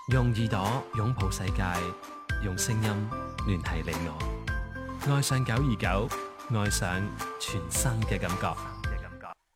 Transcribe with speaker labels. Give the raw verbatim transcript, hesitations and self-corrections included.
Speaker 1: 用耳朵擁抱世界，用聲音聯繫你我。愛上九二九，愛上全新嘅感覺。